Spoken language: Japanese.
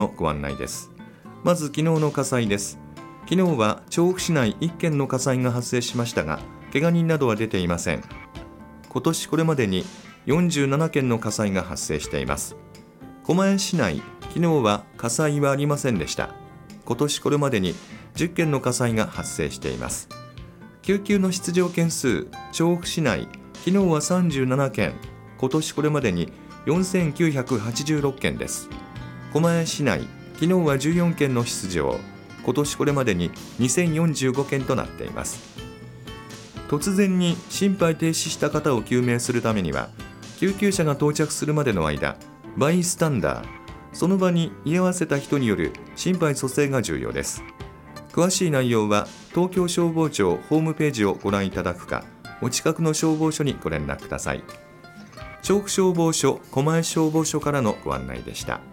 のご案内です。まず昨日の火災です。昨日は調布市内1件の火災が発生しましたが、怪我人などは出ていません。今年これまでに47件の火災が発生しています。狛江市内、昨日は火災はありませんでした。今年これまでに10件の火災が発生しています。救急の出動件数、調布市内、昨日は37件、今年これまでに4986件です。狛江市内、昨日は14件の出動、今年これまでに2045件となっています。突然に心肺停止した方を救命するためには、救急車が到着するまでの間、バイスタンダー、その場に居合わせた人による心肺蘇生が重要です。詳しい内容は東京消防庁ホームページをご覧いただくか、お近くの消防署にご連絡ください。調布消防署、狛江消防署からのご案内でした。